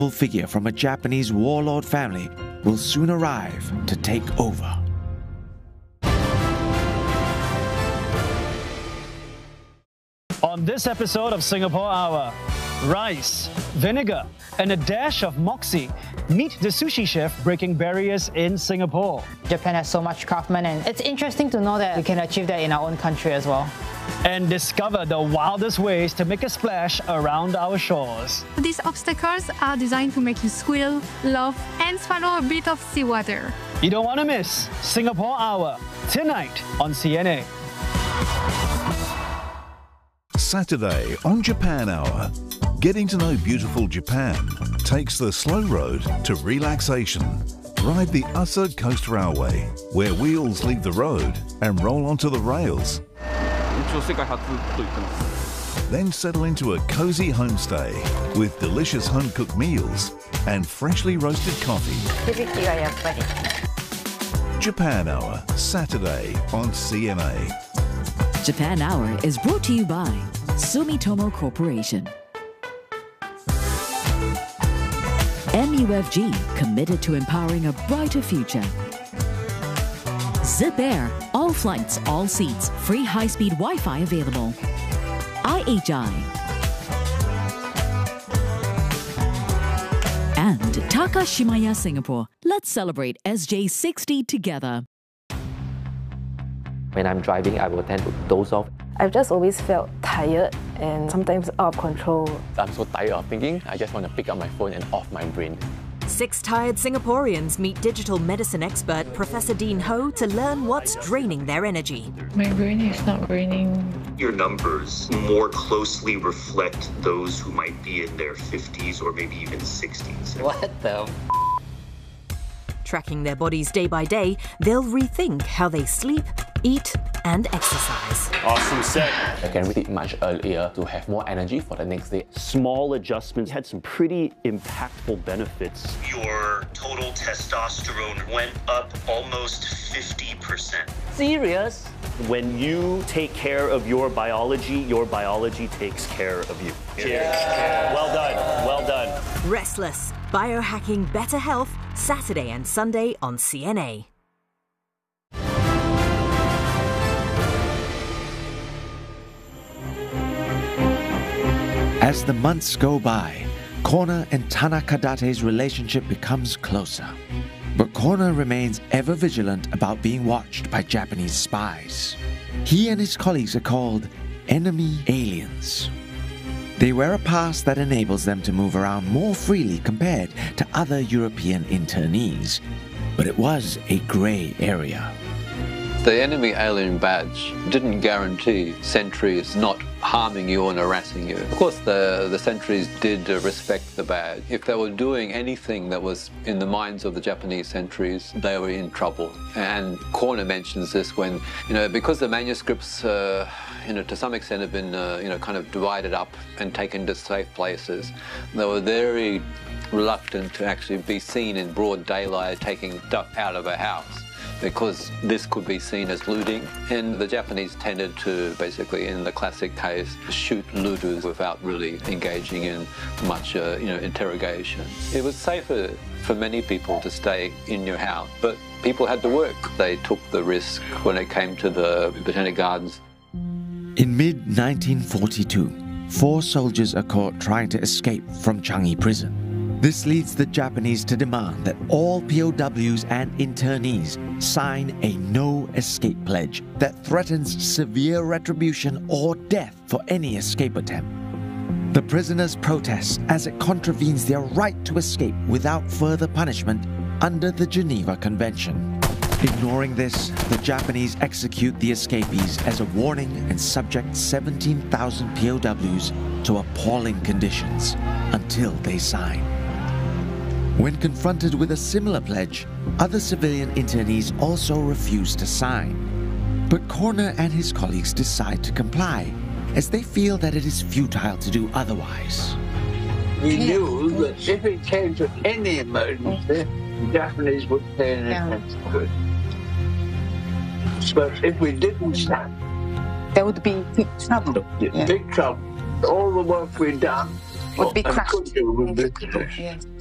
figure from a Japanese warlord family will soon arrive to take over. On this episode of Singapore Hour, rice, vinegar, and a dash of moxie. Meet the sushi chef breaking barriers in Singapore. Japan has so much craftsmen, and it's interesting to know that we can achieve that in our own country as well. And discover the wildest ways to make a splash around our shores. These obstacles are designed to make you squeal, laugh, and swallow a bit of seawater. You don't want to miss Singapore Hour, tonight on CNA. Saturday on Japan Hour. Getting to know beautiful Japan takes the slow road to relaxation. Ride the Asa Coast Railway, where wheels leave the road and roll onto the rails. Then settle into a cozy homestay with delicious home-cooked meals and freshly roasted coffee. Japan Hour, Saturday on CNA. Japan Hour is brought to you by Sumitomo Corporation. MUFG, committed to empowering a brighter future. Zip Air, all flights, all seats, free high-speed Wi-Fi available. IHI. And Takashimaya Singapore. Let's celebrate SJ60 together. When I'm driving, I will tend to doze off. I've just always felt tired and sometimes out of control. I'm so tired of thinking, I just want to pick up my phone and off my brain. 6 tired Singaporeans meet digital medicine expert Professor Dean Ho to learn what's draining their energy. My brain is not draining. Your numbers more closely reflect those who might be in their 50s or maybe even 60s. What the Tracking their bodies day by day, they'll rethink how they sleep, eat, and exercise. Awesome set. I can read it much earlier to have more energy for the next day. Small adjustments had some pretty impactful benefits. Your total testosterone went up almost 50%. Serious? When you take care of your biology takes care of you. Cheers. Well done. Well done. Restless. Biohacking Better Health, Saturday and Sunday on CNA. As the months go by, Corner and Tanakadate's relationship becomes closer. But Corner remains ever vigilant about being watched by Japanese spies. He and his colleagues are called enemy aliens. They wear a pass that enables them to move around more freely compared to other European internees. But it was a grey area. The enemy alien badge didn't guarantee sentries not harming you and harassing you. Of course, the sentries did respect the badge. If they were doing anything that was in the minds of the Japanese sentries, they were in trouble. And Corner mentions this when, because the manuscripts, to some extent have been, kind of divided up and taken to safe places, they were very reluctant to actually be seen in broad daylight taking stuff out of a house, because this could be seen as looting. And the Japanese tended to basically, in the classic case, shoot looters without really engaging in much, interrogation. It was safer for many people to stay in your house, but people had to work. They took the risk when it came to the Botanic Gardens. In mid-1942, 4 soldiers are caught trying to escape from Changi prison. This leads the Japanese to demand that all POWs and internees sign a no-escape pledge that threatens severe retribution or death for any escape attempt. The prisoners protest as it contravenes their right to escape without further punishment under the Geneva Convention. Ignoring this, the Japanese execute the escapees as a warning and subject 17,000 POWs to appalling conditions until they sign. When confronted with a similar pledge, other civilian internees also refuse to sign. But Corner and his colleagues decide to comply, as they feel that it is futile to do otherwise. We knew that if it came to any emergency, the Japanese would pay an attention to it. But if we didn't sign, there would be big trouble. Big trouble. All the work we'd done would be crushed. Yes.